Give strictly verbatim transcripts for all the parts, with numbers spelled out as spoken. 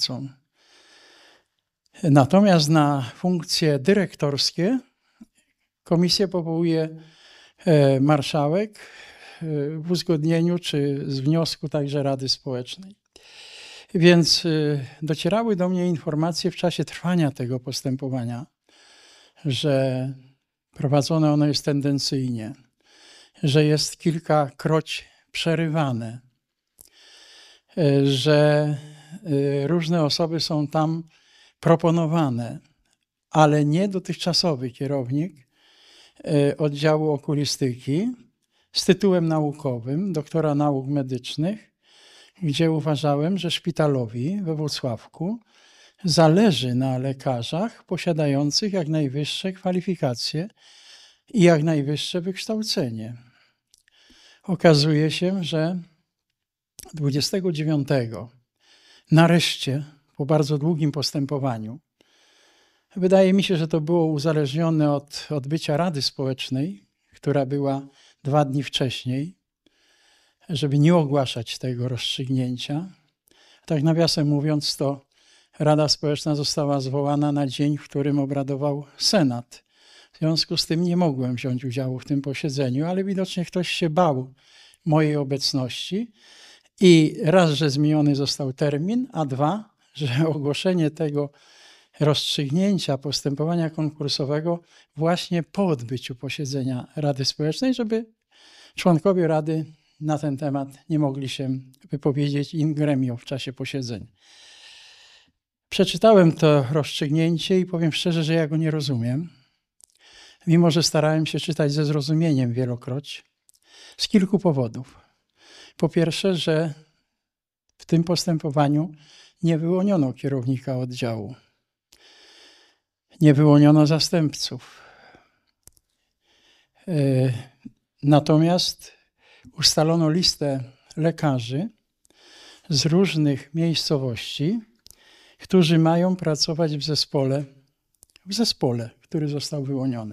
pracą. Natomiast na funkcje dyrektorskie komisję powołuje marszałek w uzgodnieniu czy z wniosku także Rady Społecznej. Więc docierały do mnie informacje w czasie trwania tego postępowania, że prowadzone ono jest tendencyjnie, że jest kilkakroć przerywane, że różne osoby są tam proponowane, ale nie dotychczasowy kierownik oddziału okulistyki z tytułem naukowym, doktora nauk medycznych, gdzie uważałem, że szpitalowi we Włocławku zależy na lekarzach posiadających jak najwyższe kwalifikacje i jak najwyższe wykształcenie. Okazuje się, że dwudziestego dziewiątego nareszcie, po bardzo długim postępowaniu, wydaje mi się, że to było uzależnione od odbycia Rady Społecznej, która była dwa dni wcześniej, żeby nie ogłaszać tego rozstrzygnięcia. Tak nawiasem mówiąc, to Rada Społeczna została zwołana na dzień, w którym obradował Senat. W związku z tym nie mogłem wziąć udziału w tym posiedzeniu, ale widocznie ktoś się bał mojej obecności i raz, że zmieniony został termin, a dwa, że ogłoszenie tego rozstrzygnięcia postępowania konkursowego właśnie po odbyciu posiedzenia Rady Społecznej, żeby członkowie Rady na ten temat nie mogli się wypowiedzieć in gremio w czasie posiedzenia. Przeczytałem to rozstrzygnięcie i powiem szczerze, że ja go nie rozumiem, mimo że starałem się czytać ze zrozumieniem wielokroć, z kilku powodów. Po pierwsze, że w tym postępowaniu nie wyłoniono kierownika oddziału, nie wyłoniono zastępców. Natomiast ustalono listę lekarzy z różnych miejscowości, którzy mają pracować w zespole, w zespole, który został wyłoniony.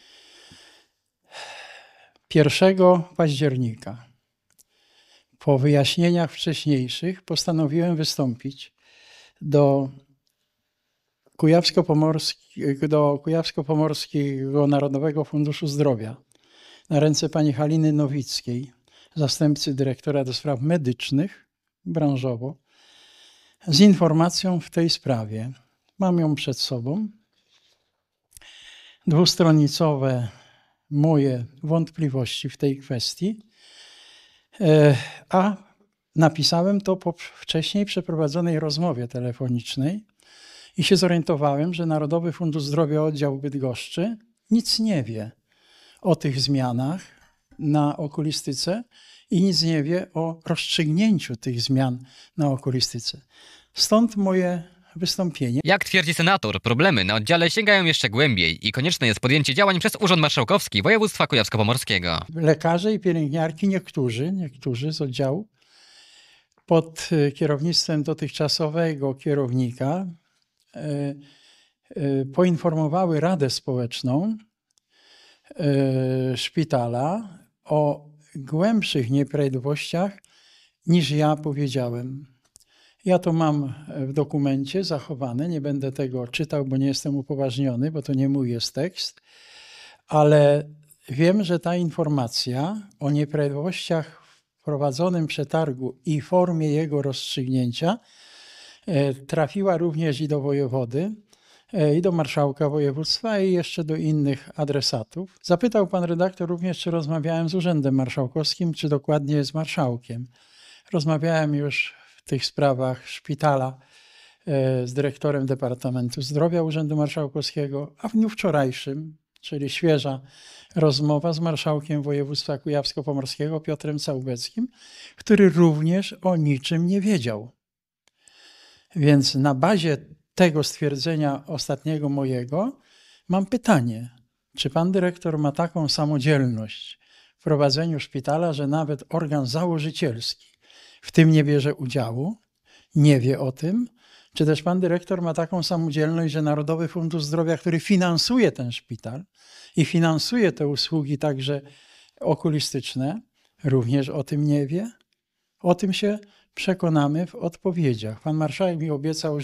pierwszego października, po wyjaśnieniach wcześniejszych, postanowiłem wystąpić do Kujawsko-Pomorskiego, do Kujawsko-Pomorskiego Narodowego Funduszu Zdrowia na ręce pani Haliny Nowickiej, zastępcy dyrektora do spraw medycznych branżowo, z informacją w tej sprawie. Mam ją przed sobą. Dwustronicowe moje wątpliwości w tej kwestii, a napisałem to po wcześniej przeprowadzonej rozmowie telefonicznej i się zorientowałem, że Narodowy Fundusz Zdrowia Oddział Bydgoszczy nic nie wie o tych zmianach na okulistyce i nic nie wie o rozstrzygnięciu tych zmian na okulistyce. Stąd moje wystąpienie. Jak twierdzi senator, problemy na oddziale sięgają jeszcze głębiej i konieczne jest podjęcie działań przez Urząd Marszałkowski Województwa Kujawsko-Pomorskiego. Lekarze i pielęgniarki, niektórzy, niektórzy z oddziału, pod kierownictwem dotychczasowego kierownika e, e, poinformowały Radę Społeczną e, szpitala o głębszych nieprawidłowościach niż ja powiedziałem. Ja to mam w dokumencie zachowane, nie będę tego czytał, bo nie jestem upoważniony, bo to nie mój jest tekst, ale wiem, że ta informacja o nieprawidłowościach w prowadzonym przetargu i formie jego rozstrzygnięcia trafiła również i do wojewody, i do marszałka województwa, i jeszcze do innych adresatów. Zapytał pan redaktor również, czy rozmawiałem z Urzędem Marszałkowskim, czy dokładnie z marszałkiem. Rozmawiałem już w tych sprawach szpitala z dyrektorem Departamentu Zdrowia Urzędu Marszałkowskiego, a w dniu wczorajszym, czyli świeża rozmowa z marszałkiem województwa kujawsko-pomorskiego Piotrem Całubeckim, który również o niczym nie wiedział. Więc na bazie tego stwierdzenia ostatniego mojego mam pytanie, czy pan dyrektor ma taką samodzielność w prowadzeniu szpitala, że nawet organ założycielski w tym nie bierze udziału, nie wie o tym, czy też pan dyrektor ma taką samodzielność, że Narodowy Fundusz Zdrowia, który finansuje ten szpital i finansuje te usługi także okulistyczne, również o tym nie wie? O tym się przekonamy w odpowiedziach. Pan marszałek mi obiecał,